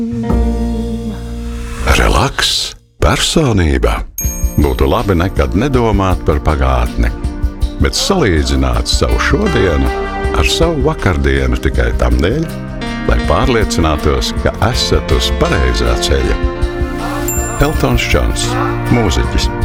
Relaks, personība. Būtu labi nekad nedomāt par pagātni, bet salīdzināt savu šodienu ar savu vakardienu tikai tam dēļ, lai pārliecinātos, ka esat uz pareizā ceļa. Eltons Džons, mūziķis.